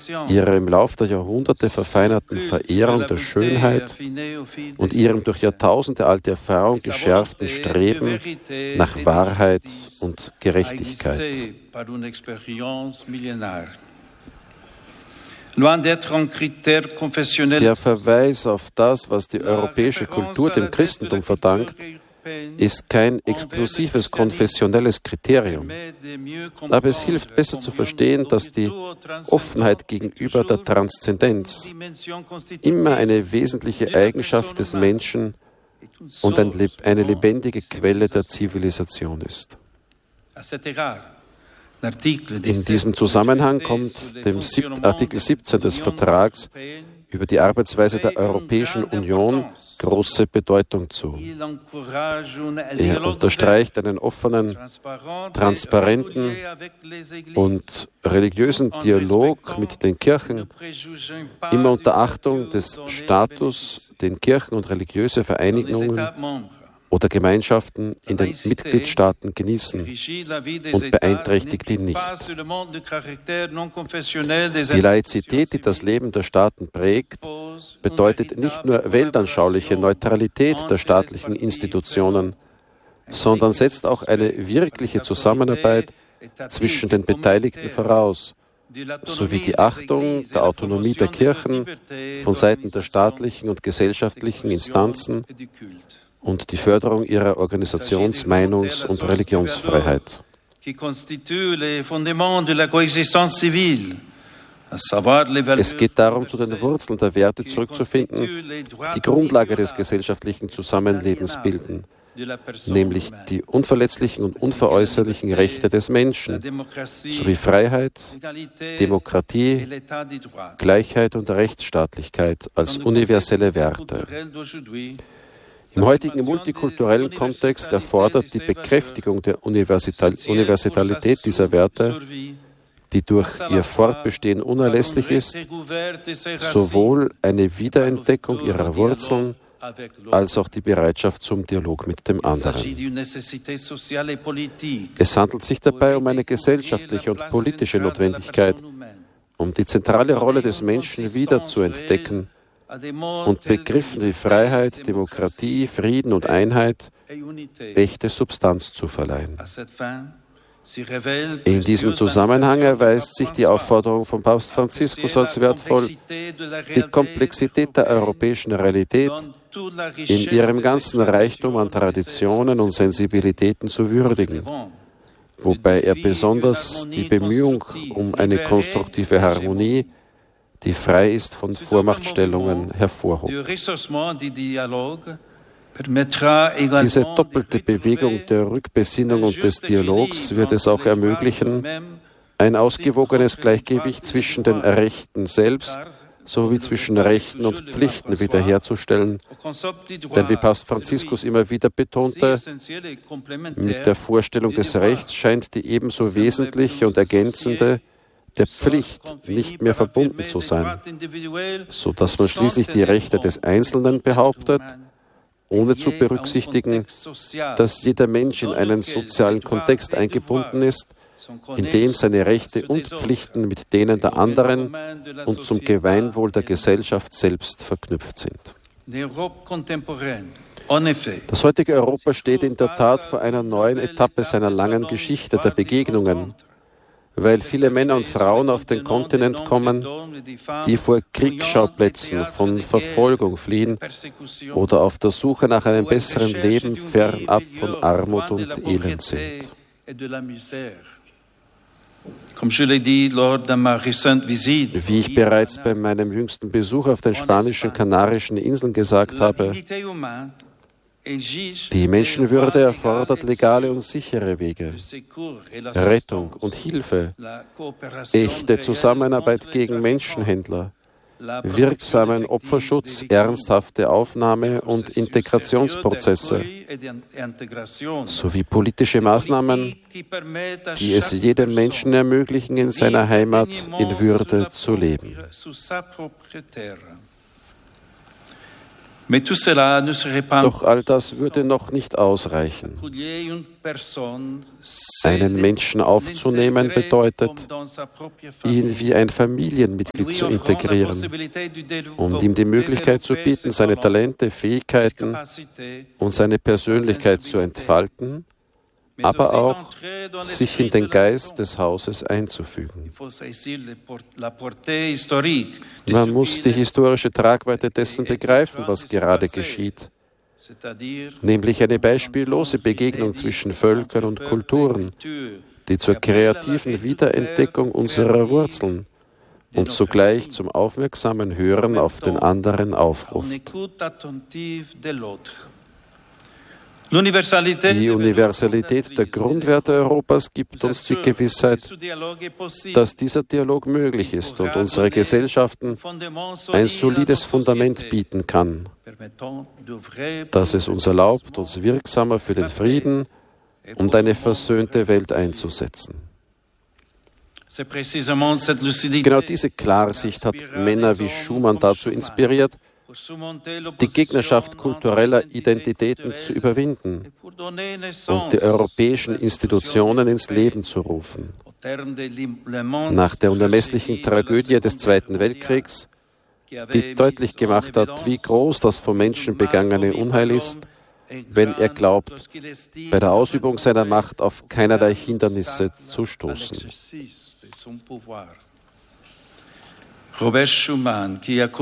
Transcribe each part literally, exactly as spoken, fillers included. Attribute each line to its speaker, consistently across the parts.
Speaker 1: ihrer im Lauf der Jahrhunderte verfeinerten Verehrung der Schönheit und ihrem durch Jahrtausende alte Erfahrung geschärften Streben nach Wahrheit und Gerechtigkeit. Der Verweis auf das, was die europäische Kultur dem Christentum verdankt, ist kein exklusives konfessionelles Kriterium. Aber es hilft besser zu verstehen, dass die Offenheit gegenüber der Transzendenz immer eine wesentliche Eigenschaft des Menschen und eine lebendige Quelle der Zivilisation ist. In diesem Zusammenhang kommt dem Artikel siebzehn des Vertrags über die Arbeitsweise der Europäischen Union große Bedeutung zu. Er unterstreicht einen offenen, transparenten und religiösen Dialog mit den Kirchen, immer unter Achtung des Status, den Kirchen und religiöse Vereinigungen oder Gemeinschaften in den Mitgliedstaaten genießen und beeinträchtigt ihn nicht. Die Laizität, die das Leben der Staaten prägt, bedeutet nicht nur weltanschauliche Neutralität der staatlichen Institutionen, sondern setzt auch eine wirkliche Zusammenarbeit zwischen den Beteiligten voraus, sowie die Achtung der Autonomie der Kirchen von Seiten der staatlichen und gesellschaftlichen Instanzen und die Förderung ihrer Organisations-, Meinungs- und Religionsfreiheit. Es geht darum, zu den Wurzeln der Werte zurückzufinden, die die Grundlage des gesellschaftlichen Zusammenlebens bilden, nämlich die unverletzlichen und unveräußerlichen Rechte des Menschen sowie Freiheit, Demokratie, Gleichheit und Rechtsstaatlichkeit als universelle Werte. Im heutigen multikulturellen Kontext erfordert die Bekräftigung der Universal- Universalität dieser Werte, die durch ihr Fortbestehen unerlässlich ist, sowohl eine Wiederentdeckung ihrer Wurzeln als auch die Bereitschaft zum Dialog mit dem anderen. Es handelt sich dabei um eine gesellschaftliche und politische Notwendigkeit, um die zentrale Rolle des Menschen wiederzuentdecken und Begriffen wie Freiheit, Demokratie, Frieden und Einheit echte Substanz zu verleihen. In diesem Zusammenhang erweist sich die Aufforderung von Papst Franziskus als wertvoll, die Komplexität der europäischen Realität in ihrem ganzen Reichtum an Traditionen und Sensibilitäten zu würdigen, wobei er besonders die Bemühung um eine konstruktive Harmonie, die frei ist von Vormachtstellungen, hervorhob. Diese doppelte Bewegung der Rückbesinnung und des Dialogs wird es auch ermöglichen, ein ausgewogenes Gleichgewicht zwischen den Rechten selbst sowie zwischen Rechten und Pflichten wiederherzustellen. Denn wie Papst Franziskus immer wieder betonte, mit der Vorstellung des Rechts scheint die ebenso wesentliche und ergänzende der Pflicht nicht mehr verbunden zu sein, sodass man schließlich die Rechte des Einzelnen behauptet, ohne zu berücksichtigen, dass jeder Mensch in einen sozialen Kontext eingebunden ist, in dem seine Rechte und Pflichten mit denen der anderen und zum Gemeinwohl der Gesellschaft selbst verknüpft sind. Das heutige Europa steht in der Tat vor einer neuen Etappe seiner langen Geschichte der Begegnungen, weil viele Männer und Frauen auf den Kontinent kommen, die vor Kriegsschauplätzen von Verfolgung fliehen oder auf der Suche nach einem besseren Leben fernab von Armut und Elend sind. Wie ich bereits bei meinem jüngsten Besuch auf den spanischen Kanarischen Inseln gesagt habe, die Menschenwürde erfordert legale und sichere Wege, Rettung und Hilfe, echte Zusammenarbeit gegen Menschenhändler, wirksamen Opferschutz, ernsthafte Aufnahme- und Integrationsprozesse sowie politische Maßnahmen, die es jedem Menschen ermöglichen, in seiner Heimat in Würde zu leben. Doch all das würde noch nicht ausreichen. Einen Menschen aufzunehmen bedeutet, ihn wie ein Familienmitglied zu integrieren und ihm die Möglichkeit zu bieten, seine Talente, Fähigkeiten und seine Persönlichkeit zu entfalten, aber auch sich in den Geist des Hauses einzufügen. Man muss die historische Tragweite dessen begreifen, was gerade geschieht, nämlich eine beispiellose Begegnung zwischen Völkern und Kulturen, die zur kreativen Wiederentdeckung unserer Wurzeln und zugleich zum aufmerksamen Hören auf den anderen aufruft. Die Universalität der Grundwerte Europas gibt uns die Gewissheit, dass dieser Dialog möglich ist und unsere Gesellschaften ein solides Fundament bieten kann, das es uns erlaubt, uns wirksamer für den Frieden und eine versöhnte Welt einzusetzen. Genau diese Klarsicht hat Männer wie Schuman dazu inspiriert, die Gegnerschaft kultureller Identitäten zu überwinden und die europäischen Institutionen ins Leben zu rufen. Nach der unermesslichen Tragödie des Zweiten Weltkriegs, die deutlich gemacht hat, wie groß das vom Menschen begangene Unheil ist, wenn er glaubt, bei der Ausübung seiner Macht auf keinerlei Hindernisse zu stoßen. Robert Schuman,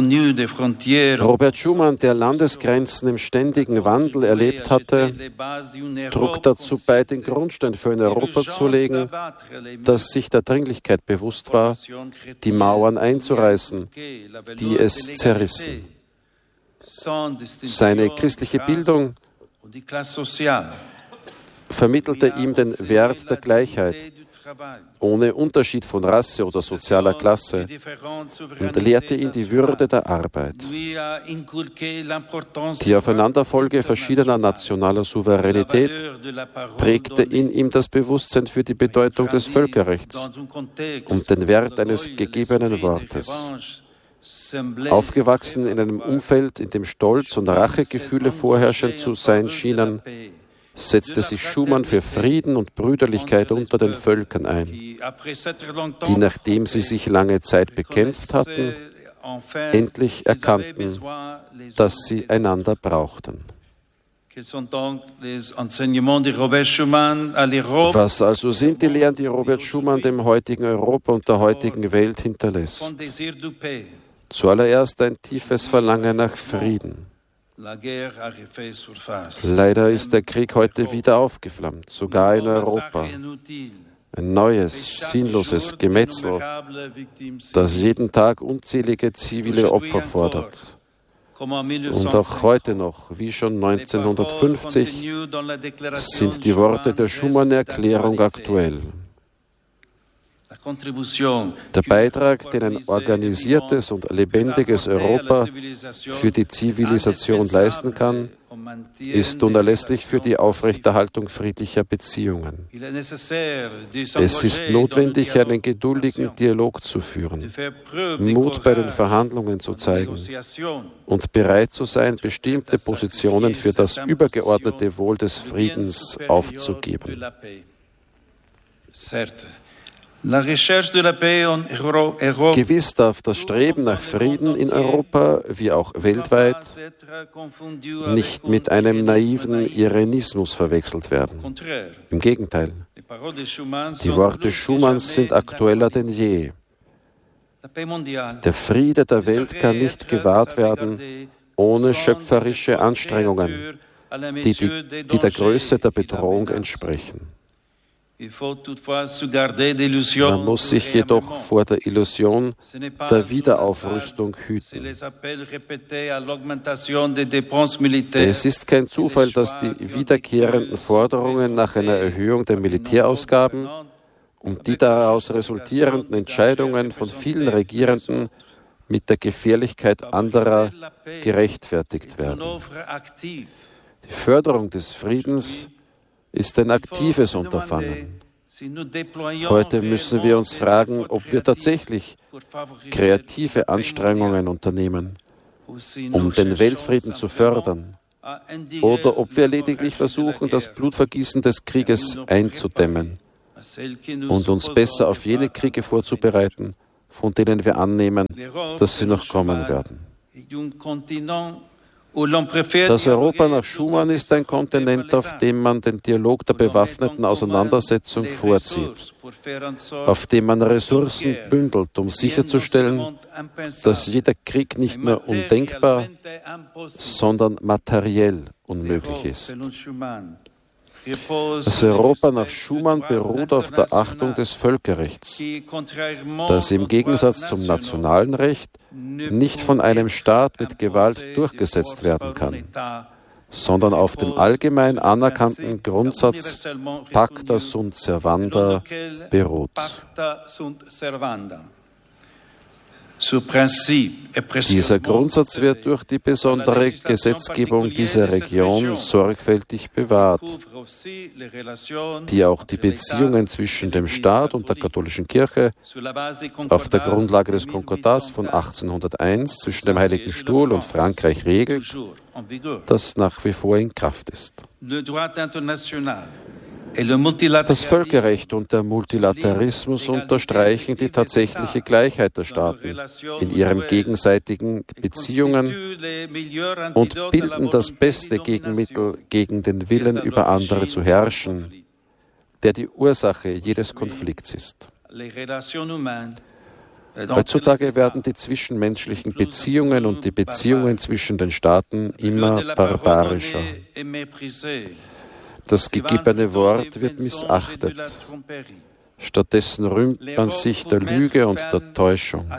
Speaker 1: der Landesgrenzen im ständigen Wandel erlebt hatte, trug dazu bei, den Grundstein für ein Europa zu legen, das sich der Dringlichkeit bewusst war, die Mauern einzureißen, die es zerrissen. Seine christliche Bildung vermittelte ihm den Wert der Gleichheit, ohne Unterschied von Rasse oder sozialer Klasse, und lehrte ihn die Würde der Arbeit. Die Aufeinanderfolge verschiedener nationaler Souveränität prägte in ihm das Bewusstsein für die Bedeutung des Völkerrechts und den Wert eines gegebenen Wortes. Aufgewachsen in einem Umfeld, in dem Stolz und Rachegefühle vorherrschend zu sein schienen, setzte sich Schuman für Frieden und Brüderlichkeit unter den Völkern ein, die, nachdem sie sich lange Zeit bekämpft hatten, endlich erkannten, dass sie einander brauchten. Was also sind die Lehren, die Robert Schuman dem heutigen Europa und der heutigen Welt hinterlässt? Zuallererst ein tiefes Verlangen nach Frieden. Leider ist der Krieg heute wieder aufgeflammt, sogar in Europa. Ein neues, sinnloses Gemetzel, das jeden Tag unzählige zivile Opfer fordert. Und auch heute noch, wie schon neunzehnhundertfünfzig, sind die Worte der Schuman-Erklärung aktuell. Der Beitrag, den ein organisiertes und lebendiges Europa für die Zivilisation leisten kann, ist unerlässlich für die Aufrechterhaltung friedlicher Beziehungen. Es ist notwendig, einen geduldigen Dialog zu führen, Mut bei den Verhandlungen zu zeigen und bereit zu sein, bestimmte Positionen für das übergeordnete Wohl des Friedens aufzugeben. Gewiss darf das Streben nach Frieden in Europa wie auch weltweit nicht mit einem naiven Irenismus verwechselt werden. Im Gegenteil, die Worte Schumanns sind aktueller denn je. Der Friede der Welt kann nicht gewahrt werden ohne schöpferische Anstrengungen, die, die, die der Größe der Bedrohung entsprechen. Man muss sich jedoch vor der Illusion der Wiederaufrüstung hüten. Es ist kein Zufall, dass die wiederkehrenden Forderungen nach einer Erhöhung der Militärausgaben und die daraus resultierenden Entscheidungen von vielen Regierenden mit der Gefährlichkeit anderer gerechtfertigt werden. Die Förderung des Friedens ist ein aktives Unterfangen. Heute müssen wir uns fragen, ob wir tatsächlich kreative Anstrengungen unternehmen, um den Weltfrieden zu fördern, oder ob wir lediglich versuchen, das Blutvergießen des Krieges einzudämmen und uns besser auf jene Kriege vorzubereiten, von denen wir annehmen, dass sie noch kommen werden. Das Europa nach Schuman ist ein Kontinent, auf dem man den Dialog der bewaffneten Auseinandersetzung vorzieht, auf dem man Ressourcen bündelt, um sicherzustellen, dass jeder Krieg nicht nur undenkbar, sondern materiell unmöglich ist. Das Europa nach Schuman beruht auf der Achtung des Völkerrechts, das im Gegensatz zum nationalen Recht nicht von einem Staat mit Gewalt durchgesetzt werden kann, sondern auf dem allgemein anerkannten Grundsatz Pacta sunt servanda beruht. Dieser Grundsatz wird durch die besondere Gesetzgebung dieser Region sorgfältig bewahrt, die auch die Beziehungen zwischen dem Staat und der katholischen Kirche auf der Grundlage des Konkordats von achtzehnhunderteins zwischen dem Heiligen Stuhl und Frankreich regelt, das nach wie vor in Kraft ist. Das Völkerrecht und der Multilateralismus unterstreichen die tatsächliche Gleichheit der Staaten in ihren gegenseitigen Beziehungen und bilden das beste Gegenmittel gegen den Willen, über andere zu herrschen, der die Ursache jedes Konflikts ist. Heutzutage werden die zwischenmenschlichen Beziehungen und die Beziehungen zwischen den Staaten immer barbarischer. Das gegebene Wort wird missachtet. Stattdessen rühmt man sich der Lüge und der Täuschung.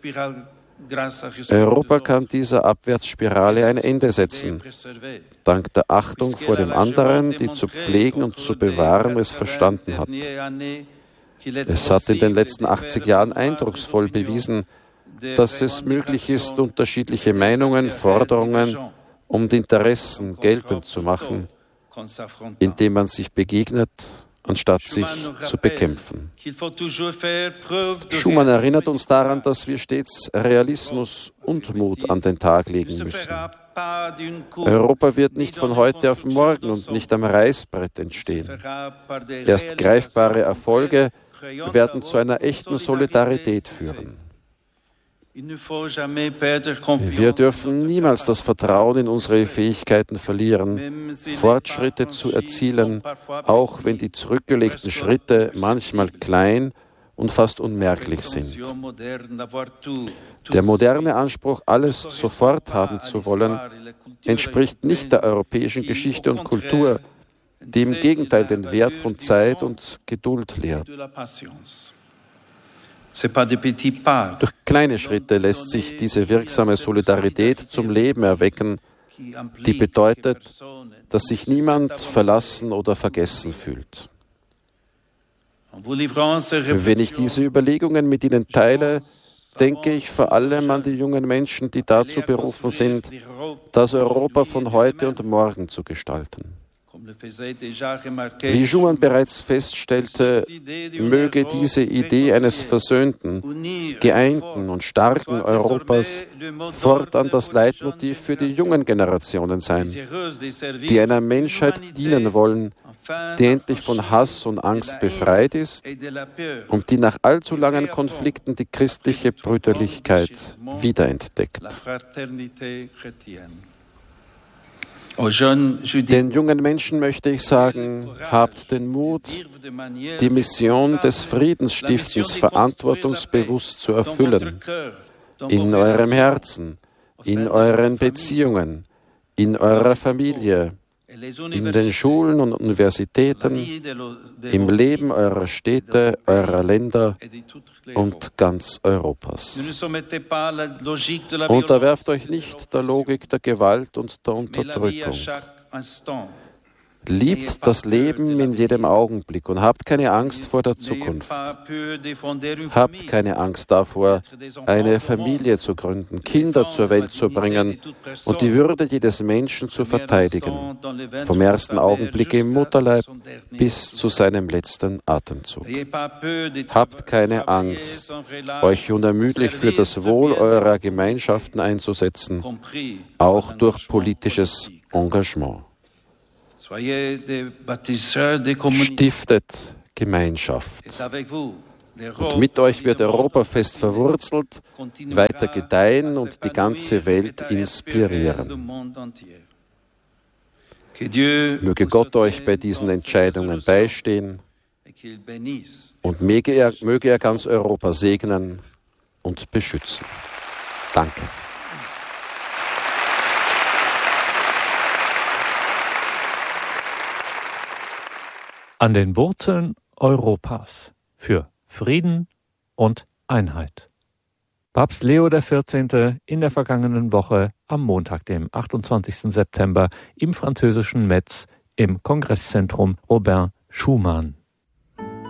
Speaker 1: Europa kann dieser Abwärtsspirale ein Ende setzen, dank der Achtung vor dem anderen, die zu pflegen und zu bewahren es verstanden hat. Es hat in den letzten achtzig Jahren eindrucksvoll bewiesen, dass es möglich ist, unterschiedliche Meinungen, Forderungen und Interessen geltend zu machen, indem man sich begegnet, anstatt sich zu bekämpfen. Schuman erinnert uns daran, dass wir stets Realismus und Mut an den Tag legen müssen. Europa wird nicht von heute auf morgen und nicht am Reißbrett entstehen. Erst greifbare Erfolge werden zu einer echten Solidarität führen. Wir dürfen niemals das Vertrauen in unsere Fähigkeiten verlieren, Fortschritte zu erzielen, auch wenn die zurückgelegten Schritte manchmal klein und fast unmerklich sind. Der moderne Anspruch, alles sofort haben zu wollen, entspricht nicht der europäischen Geschichte und Kultur, die im Gegenteil den Wert von Zeit und Geduld lehrt. Durch kleine Schritte lässt sich diese wirksame Solidarität zum Leben erwecken, die bedeutet, dass sich niemand verlassen oder vergessen fühlt. Wenn ich diese Überlegungen mit Ihnen teile, denke ich vor allem an die jungen Menschen, die dazu berufen sind, das Europa von heute und morgen zu gestalten. Wie Schuman bereits feststellte, möge diese Idee eines versöhnten, geeinten und starken Europas fortan das Leitmotiv für die jungen Generationen sein, die einer Menschheit dienen wollen, die endlich von Hass und Angst befreit ist und die nach allzu langen Konflikten die christliche Brüderlichkeit wiederentdeckt. Den jungen Menschen möchte ich sagen, habt den Mut, die Mission des Friedensstiftens verantwortungsbewusst zu erfüllen, in eurem Herzen, in euren Beziehungen, in eurer Familie, in den Schulen und Universitäten, im Leben eurer Städte, eurer Länder und ganz Europas. Unterwerft euch nicht der Logik der Gewalt und der Unterdrückung. Liebt das Leben in jedem Augenblick und habt keine Angst vor der Zukunft. Habt keine Angst davor, eine Familie zu gründen, Kinder zur Welt zu bringen und die Würde jedes Menschen zu verteidigen, vom ersten Augenblick im Mutterleib bis zu seinem letzten Atemzug. Habt keine Angst, euch unermüdlich für das Wohl eurer Gemeinschaften einzusetzen, auch durch politisches Engagement. Stiftet Gemeinschaft. Und mit euch wird Europa fest verwurzelt, weiter gedeihen und die ganze Welt inspirieren. Möge Gott euch bei diesen Entscheidungen beistehen und möge er, möge er ganz Europa segnen und beschützen. Danke.
Speaker 2: An den Wurzeln Europas für Frieden und Einheit. Papst Leo der vierzehnte. in der vergangenen Woche am Montag, dem achtundzwanzigsten September, im französischen Metz im Kongresszentrum Robert Schuman.